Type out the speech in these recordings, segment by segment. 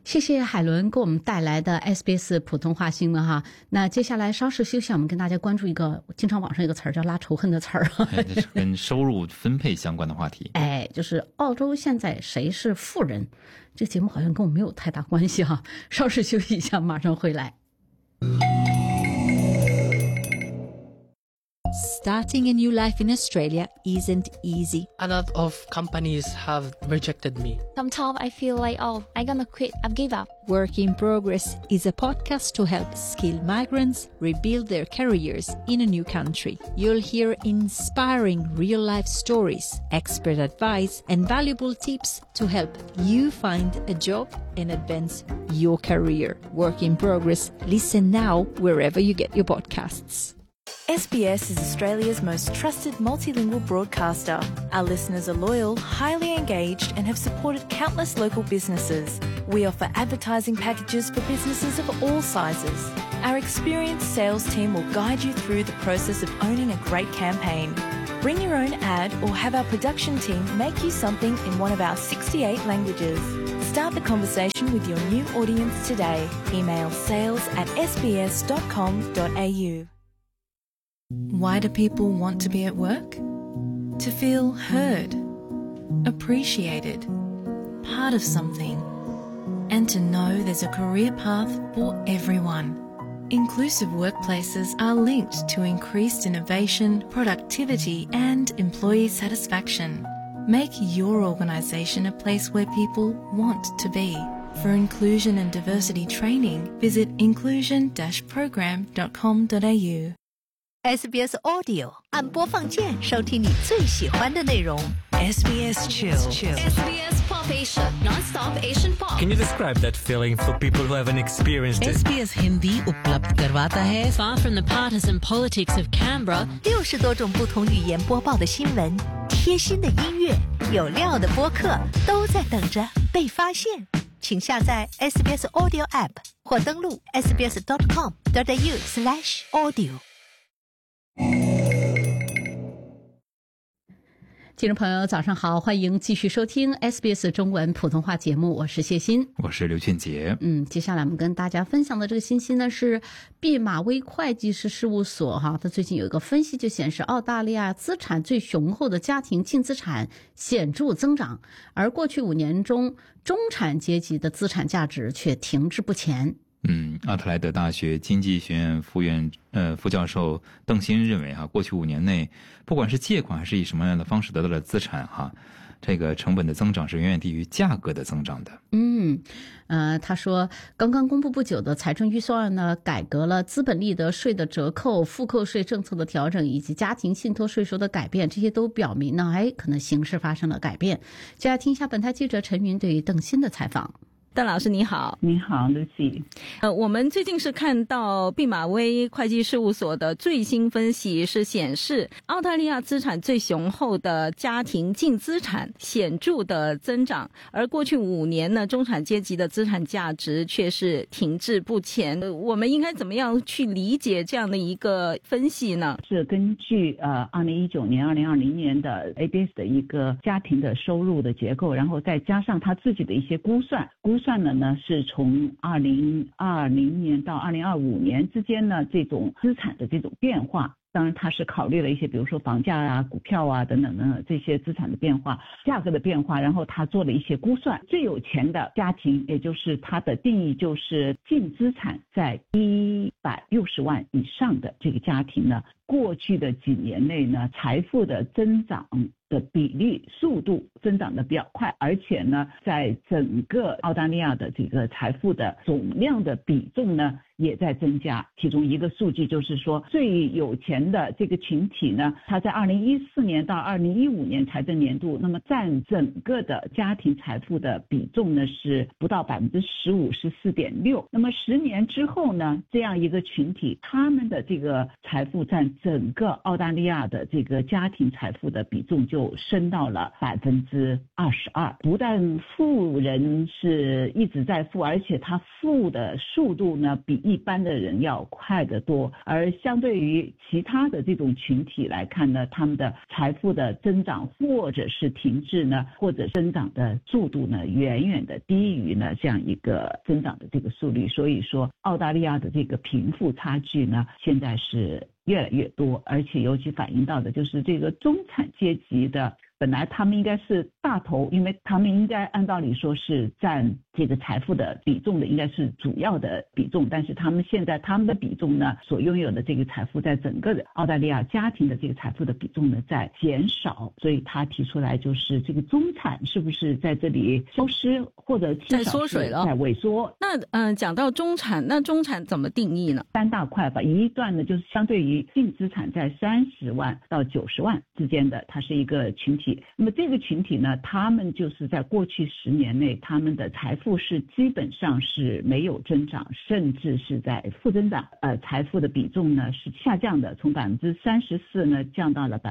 谢谢海伦给我们带来的 SBS 普通话新闻哈。那接下来稍事休息，我们跟大家关注一个经常网上一个词儿叫拉仇恨的词儿， 这是跟收入分配相关的话题。 就是澳洲现在谁是富人？这个节目好像跟我没有太大关系哈。稍事休息一下，马上回来。 Starting a new life in Australia isn't easy. A lot of companies have rejected me. Sometimes I feel like, I'm gonna quit, I've give up. Work in Progress is a podcast to help skilled migrants rebuild their careers in a new country. You'll hear inspiring real-life stories, expert advice, and valuable tips to help you find a job and advance your career. Work in Progress. Listen now wherever you get your podcasts. SBS is Australia's most trusted multilingual broadcaster. Our listeners are loyal, highly engaged, and have supported countless local businesses. We offer advertising packages for businesses of all sizes. Our experienced sales team will guide you through the process of owning a great campaign. Bring your own ad or have our production team make you something in one of our 68 languages. Start the conversation with your new audience today. Email sales@sbs.com.au. Why do people want to be at work? To feel heard, appreciated, part of something, and to know there's a career path for everyone. Inclusive workplaces are linked to increased innovation, productivity, and employee satisfaction. Make your organisation a place where people want to be. For inclusion and diversity training, visit inclusion-program.com.au. SBS Audio 按播放键收听你最喜欢的内容。SBS Chill. SBS Pop Asia, non-stop Asian pop. Can you describe that feeling for people who haven't experienced it? SBS Hindi उपलब्ध करवाता है। Far from the partisan politics of Canberra. 60多种不同语言播报的新闻，贴心的音乐，有料的播客，都在等着被发现。请下载 SBS Audio App 或登录 sbs.com.au/audio。 听众朋友早上好，欢迎继续收听 SBS 中文普通话节目，我是谢欣， 我是刘俊杰。 接下来我们跟大家分享的这个信息呢是毕马威会计师事务所哈，它最近有一个分析就显示澳大利亚资产最雄厚的家庭净资产显著增长，而过去5年中中产阶级的资产价值却停滞不前。 阿特莱德大学经济学院副教授邓鑫认为过去5年内，不管是借款还是以什么样的方式得到的资产这个成本的增长是远远低于价格的增长的。 他说刚刚公布不久的财政预算案呢，改革了资本利得税的折扣、复扣税政策的调整以及家庭信托税收的改变，这些都表明呢，可能形势发生了改变。接下来听一下本台记者陈云对于邓鑫的采访。 邓老师你好。 你好 Lucy。 我们最近是看到毕马威会计事务所的最新分析是显示，澳大利亚资产最雄厚的家庭净资产显著的增长，而过去5年呢，中产阶级的资产价值却是停滞不前。我们应该怎么样去理解这样的一个分析呢？ 是根据2019年、2020年的 ABS 的一个家庭的收入的结构，然后再加上他自己的一些估算了呢，是从2020年到2025年之间呢，这种资产的这种变化。当然它是考虑了一些比如说房价啊、股票啊等等的这些资产的变化、价格的变化，然后他做了一些估算。最有钱的家庭，也就是它的定义就是净资产在160万以上的这个家庭呢，过去的几年内呢，财富的增长的比例速度增长的比较快，而且呢，在整个澳大利亚的这个财富的总量的比重呢也在增加。其中一个数据就是说，最有钱的这个群体呢，它在2014年到2015年财政年度，那么占整个的家庭财富的比重呢是不到15%，14.6%。那么10年之后呢，这样一个群体，他们的这个财富占整个澳大利亚的这个家庭财富的比重就升到了22%。不但富人是一直在富，而且他富的速度呢比一般的人要快得多。而相对于其他的这种群体来看呢，他们的财富的增长或者是停滞呢，或者增长的速度呢，远远的低于呢这样一个增长的这个速率。所以说澳大利亚的这个贫富差距呢，现在是越来越多，而且尤其反映到的就是这个中产阶级的，本来他们应该是大头，因为他们应该按道理说是占这个财富的比重的，应该是主要的比重，但是他们现在他们的比重呢，所拥有的这个财富在整个的澳大利亚家庭的这个财富的比重呢在减少，所以他提出来就是这个中产是不是在这里消失，或者在缩水了， 在萎缩。 那讲到中产，那中产怎么定义呢？3 大块吧，一段呢就是相对于净资产在30万到90万之间的，它是一个群体。那么这个群体呢，他们就是在过去10年内，他们的财富是基本上是没有增长，甚至是在负增长。财富的比重呢是下降的，从34%呢降到了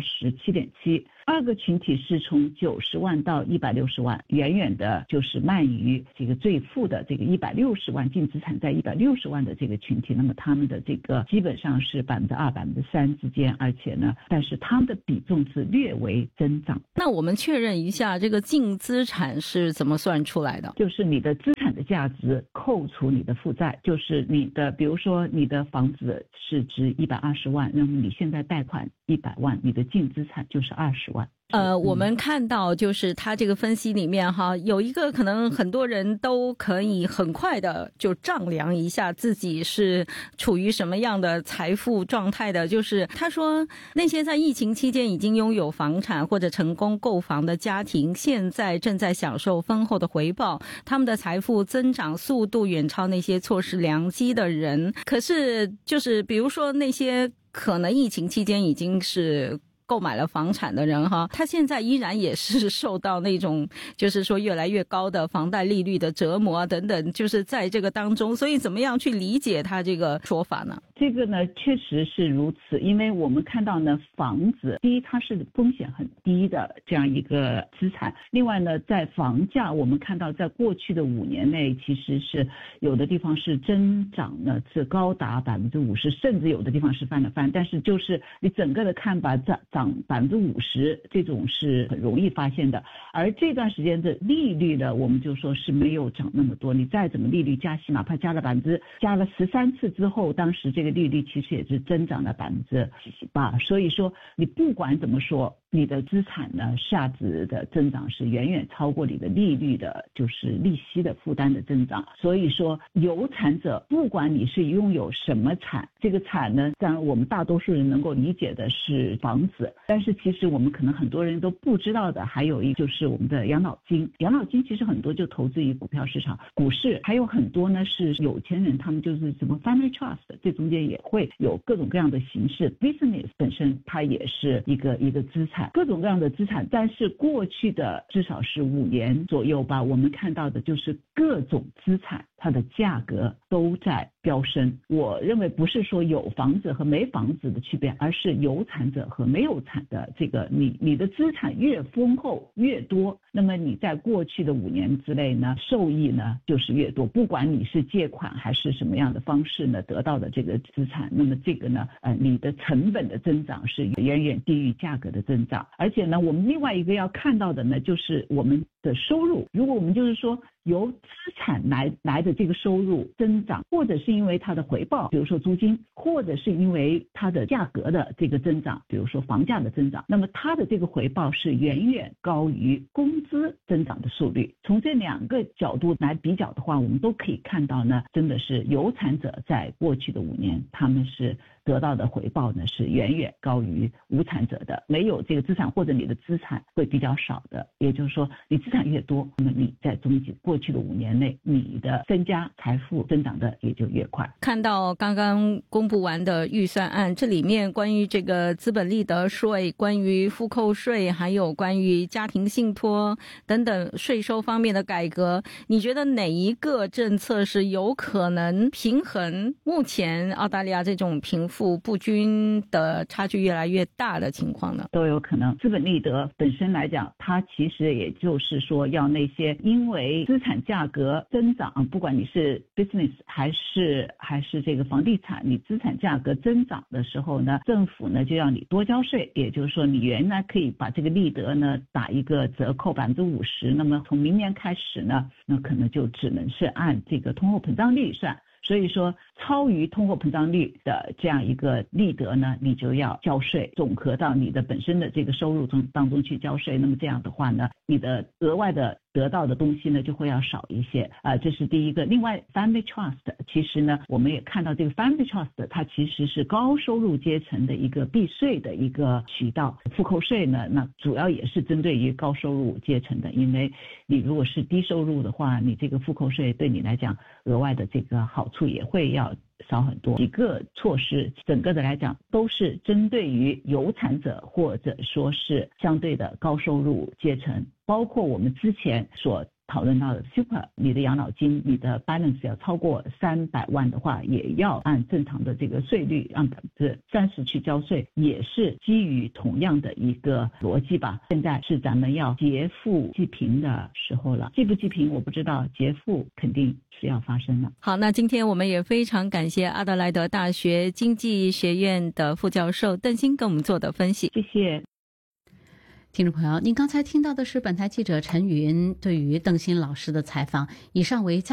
27.7%。二个群体是从90万到160万，远远的就是慢于这个最富的这个160万净资产在160万的这个群体。那么他们的这个基本上是2%、3%之间，而且呢，但是他们的比重是略微增长。 那我们确认一下，这个净资产是怎么算出来的？ 就是你的资产的价值扣除你的负债，就是你的，比如说你的房子是值120万，那么你现在贷款100万，你的净资产就是20万。 我们看到就是他这个分析里面哈，有一个可能很多人都可以很快的就丈量一下自己是处于什么样的财富状态的，就是他说那些在疫情期间已经拥有房产或者成功购房的家庭，现在正在享受丰厚的回报，他们的财富增长速度远超那些错失良机的人。可是就是比如说那些可能疫情期间已经是购买了房产的人哈，他现在依然也是受到那种就是说越来越高的房贷利率的折磨等等，就是在这个当中，所以怎么样去理解他这个说法呢？ 这个呢确实是如此，因为我们看到呢，房子第一它是风险很低的这样一个资产，另外呢，在房价我们看到在过去的5年内，其实是有的地方是增长呢是高达50%，甚至有的地方是翻了翻，但是就是你整个的看吧，涨50%这种是很容易发现的。而这段时间的利率呢，我们就说是没有涨那么多，你再怎么利率加息，哪怕加了13次之后，当时这个利率其实也是增长了78%。所以说你不管怎么说，你的资产呢价值的增长是远远超过你的利率的，就是利息的负担的增长。所以说有产者不管你是拥有什么产，这个产呢当然我们大多数人能够理解的是房子，但是其实我们可能很多人都不知道的还有一就是我们的养老金。养老金其实很多就投资于股票市场股市，还有很多呢是有钱人，他们就是什么 family trust， 这中间也会有各种各样的形式。 business 本身它也是一个资产，各种各样的资产。但是过去的至少是5年左右吧，我们看到的就是各种资产它的价格都在飙升。我认为不是说有房子和没房子的区别，而是有产者和没有产的这个你的资产越丰厚越多，那么你在过去的5年之内呢，受益呢就是越多，不管你是借款还是什么样的方式呢得到的这个资产，那么这个呢你的成本的增长是远远低于价格的增长。而且呢，我们另外一个要看到的呢，就是我们的收入，如果我们就是说由资产来的这个收入增长，或者是因为它的回报，比如说租金，或者是因为它的价格的这个增长，比如说房价的增长，那么它的这个回报是远远高于工资增长的速率。从这2个角度来比较的话，我们都可以看到呢，真的是有产者在过去的5年，他们是得到的回报呢是远远高于无产者的。没有这个资产或者你的资产会比较少的，也就是说你资产越多，那么你在过去的5年内，你的身家财富增长的也就越快。 看到刚刚公布完的预算案，这里面关于这个资本利得税、关于复扣税，还有关于家庭信托等等税收方面的改革，你觉得哪一个政策是有可能平衡目前澳大利亚这种贫富不均的差距越来越大的情况呢？ 都有可能。资本利得本身来讲，它其实也就是说要那些因为资产价格增长，不管管你是 business 还是这个房地产，你资产价格增长的时候呢，政府呢就要你多交税，也就是说你原来可以把这个利得呢打一个折扣50%，那么从明年开始呢，那可能就只能是按这个通货膨胀率算。所以说超于通货膨胀率的这样一个利得呢，你就要交税，总和到你的本身的这个收入当中去交税。那么这样的话呢，你的额外的得到的东西呢就会要少一些这是第一个。另外 Family Trust 其实呢我们也看到这个 Family Trust 它其实是高收入阶层的一个避税的一个渠道。复扣税呢，那主要也是针对于高收入阶层的，因为你如果是低收入的话，你这个复扣税对你来讲额外的这个好处也会要少很多。几个措施整个的来讲都是针对于有产者或者说是相对的高收入阶层，包括我们之前所讨论到的 Super， 你的养老金你的 balance 要超过300万的话，也要按正常的这个税率按30%去交税，也是基于同样的一个逻辑吧。现在是咱们要劫富济贫的时候了，济不济贫我不知道，劫富肯定是要发生了。 好，那今天我们也非常感谢阿德莱德大学经济学院的副教授邓鑫跟我们做的分析， 谢谢。 听众朋友，您刚才听到的是本台记者陈云对于邓鑫老师的采访，以上为